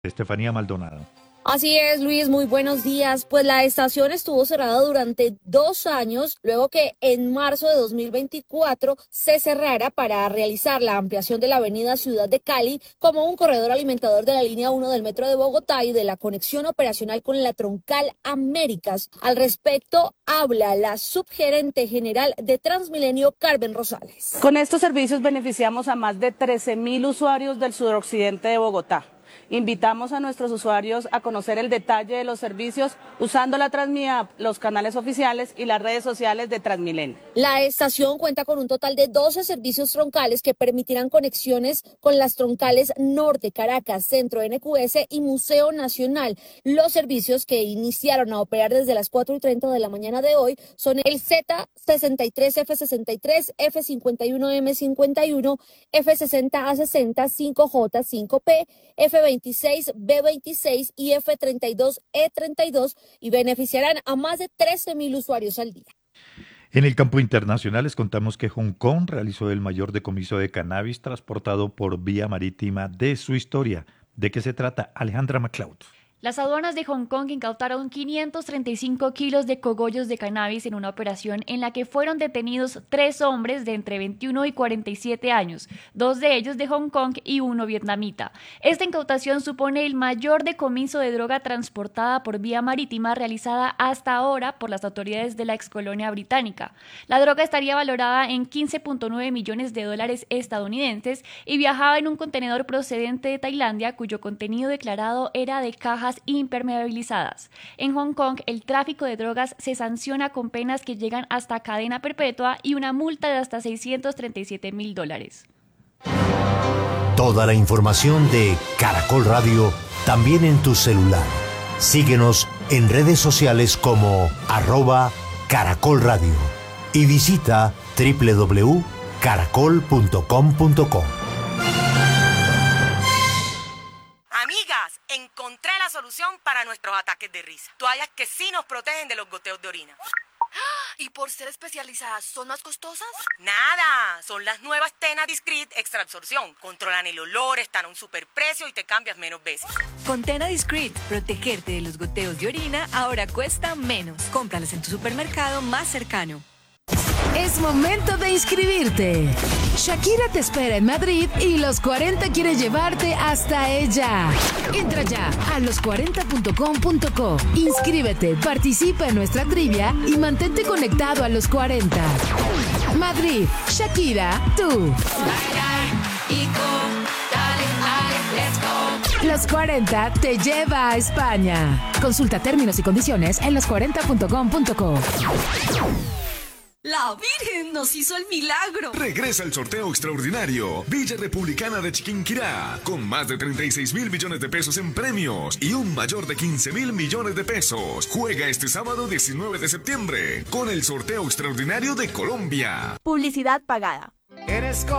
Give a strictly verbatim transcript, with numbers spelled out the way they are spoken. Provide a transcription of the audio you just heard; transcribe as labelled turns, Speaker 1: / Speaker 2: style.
Speaker 1: Estefanía Maldonado.
Speaker 2: Así es, Luis, muy buenos días. Pues la estación estuvo cerrada durante dos años, luego que en marzo de dos mil veinticuatro se cerrara para realizar la ampliación de la avenida Ciudad de Cali como un corredor alimentador de la línea uno del Metro de Bogotá y de la conexión operacional con la Troncal Américas. Al respecto, habla la subgerente general de Transmilenio, Carmen Rosales.
Speaker 3: Con estos servicios beneficiamos a más de trece mil usuarios del suroccidente de Bogotá. Invitamos a nuestros usuarios a conocer el detalle de los servicios usando la Transmi-App, los canales oficiales y las redes sociales de Transmilenio.
Speaker 2: La estación cuenta con un total de doce servicios troncales que permitirán conexiones con las troncales Norte, Caracas, Centro, N Q S y Museo Nacional. Los servicios que iniciaron a operar desde las cuatro y treinta de la mañana de hoy son el Z sesenta y tres F sesenta y tres, F cincuenta y uno M cincuenta y uno, F sesenta A sesenta, cinco J, cinco P, F veintiséis, B veintiséis y F treinta y dos E treinta y dos y beneficiarán a más de trece mil usuarios al día.
Speaker 1: En el campo internacional les contamos que Hong Kong realizó el mayor decomiso de cannabis transportado por vía marítima de su historia. ¿De qué se trata? Alejandra MacLeod.
Speaker 4: Las aduanas de Hong Kong incautaron quinientos treinta y cinco kilos de cogollos de cannabis en una operación en la que fueron detenidos tres hombres de entre veintiuno y cuarenta y siete años, dos de ellos de Hong Kong y uno vietnamita. Esta incautación supone el mayor decomiso de droga transportada por vía marítima realizada hasta ahora por las autoridades de la excolonia británica. La droga estaría valorada en quince punto nueve millones de dólares estadounidenses y viajaba en un contenedor procedente de Tailandia cuyo contenido declarado era de cajas impermeabilizadas. En Hong Kong, el tráfico de drogas se sanciona con penas que llegan hasta cadena perpetua y una multa de hasta seiscientos treinta y siete mil dólares.
Speaker 5: Toda la información de Caracol Radio también en tu celular. Síguenos en redes sociales como arroba Caracol Radio y visita doble u doble u doble u punto caracol punto com punto co.
Speaker 6: Amigas, encontré la solución para nuestros ataques de risa. Toallas que sí nos protegen de los goteos de orina.
Speaker 7: ¿Y por ser especializadas, son más costosas?
Speaker 6: Nada, son las nuevas Tena Discreet Extra Absorción. Controlan el olor, están a un superprecio y te cambias menos veces.
Speaker 8: Con Tena Discreet, protegerte de los goteos de orina ahora cuesta menos. Cómpralas en tu supermercado más cercano.
Speaker 9: Es momento de inscribirte. Shakira te espera en Madrid y Los cuarenta quiere llevarte hasta ella. Entra ya a los cuarenta punto com punto co. Inscríbete, participa en nuestra trivia y mantente conectado a Los cuarenta. Madrid, Shakira, tú. Los cuarenta te lleva a España. Consulta términos y condiciones en los cuarenta punto com punto co.
Speaker 10: La Virgen nos hizo el milagro.
Speaker 11: Regresa el sorteo extraordinario Villa Republicana de Chiquinquirá, con más de treinta y seis mil millones de pesos en premios y un mayor de quince mil millones de pesos. Juega este sábado diecinueve de septiembre con el sorteo extraordinario de Colombia.
Speaker 12: Publicidad pagada.
Speaker 13: Eres